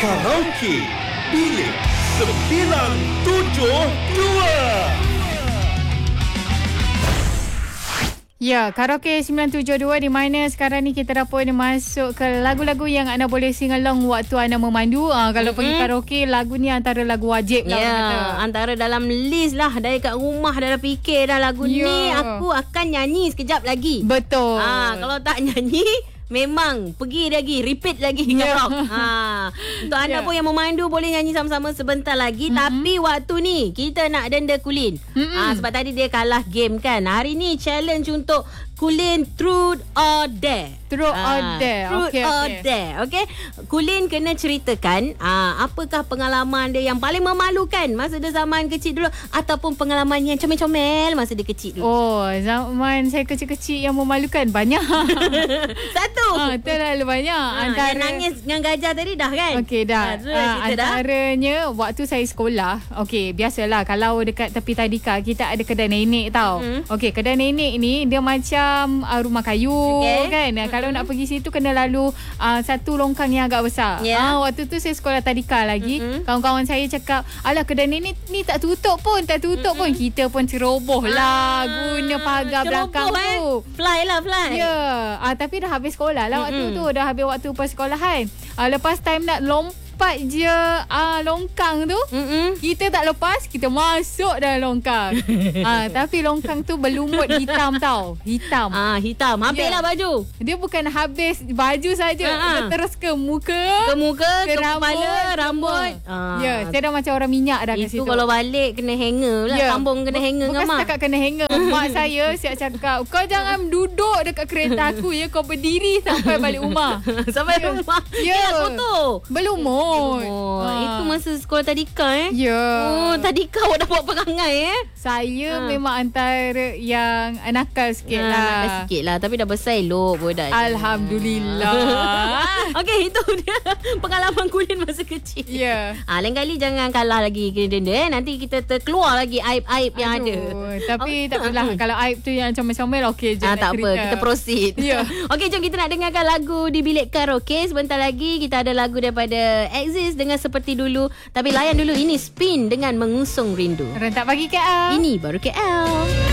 Karaoke Bilik 972. Ya, Karaoke 972 di mana sekarang ni kita dah pun masuk ke lagu-lagu yang anda boleh sing along waktu anda memandu. Kalau pergi karaoke, lagu ni antara lagu wajib lah. Ya, antara dalam list lah. Dari kat rumah dah fikir dah lagu ni aku akan nyanyi sekejap lagi. Betul. Kalau tak nyanyi, memang pergi lagi, repeat lagi rock. Untuk anda pun yang memandu boleh nyanyi sama-sama sebentar lagi. Tapi waktu ni kita nak denda Kulin. Sebab tadi dia kalah game kan. Hari ni challenge untuk Kulin Truth or Dare. Truth or Dare. Truth or Dare. Okay. Kulin kena ceritakan apakah pengalaman dia yang paling memalukan masa dia zaman kecil dulu, ataupun pengalaman yang comel-comel masa dia kecil dulu. Oh, zaman saya kecil-kecil yang memalukan banyak. Satu. Terlalu banyak. Antara yang nangis dengan gajah tadi dah kan? Okey dah. Antaranya waktu saya sekolah, okey, biasalah kalau dekat tepi tadika kita ada kedai nenek tau. Okey, kedai nenek ni dia macam rumah kayu kan. Kalau nak pergi situ kena lalu satu longkang yang agak besar. Waktu tu saya sekolah tadika lagi. Kawan-kawan saya cakap, "Alah kedai nenek ni tak tutup pun." Kita pun ceroboh lah guna pagar belakang tu. Fly. Ya. Tapi dah habis sekolah lah waktu tu. Dah habis waktu persekolahan. Lepas time nak lompat je longkang tu, kita tak lepas, kita masuk dalam longkang. Tapi longkang tu berlumut hitam tau. Hitam. Habislah baju. Dia bukan habis baju saja. Dia terus ke muka, ke kepala, rambut. Ya, saya dah macam orang minyak dah kat situ. Itu kalau balik kena hanger pula. Sambung kena hanger dengan mak. Bukan setakat kena hanger. Mak saya siap cakap, "Kau jangan duduk dekat kereta aku ya. Kau berdiri sampai balik rumah." Sampai rumah. Ya. Kotor. Berlumut. Itu masa sekolah tadika Ya. Tadika awak dah buat perangai Saya memang antara yang nakal sikit lah. Nakal sikit lah. Tapi dah besar elok budak. Alhamdulillah. Okey, itu dia pengalaman Kulin masa kecil. Ya. Lain kali jangan kalah lagi kena denda. Nanti kita terkeluar lagi aib-aib yang ada. Tapi tak apalah. Kalau aib tu yang comel-comel okey je. Tak apa, kita proceed. Ya. Okey, jom kita nak dengarkan lagu di bilik karaoke. Sebentar lagi kita ada lagu daripada Exist dengan Seperti Dulu. Tapi layan dulu, ini Spin dengan Mengusung Rindu. Rentak pagi KL. Ini baru KL.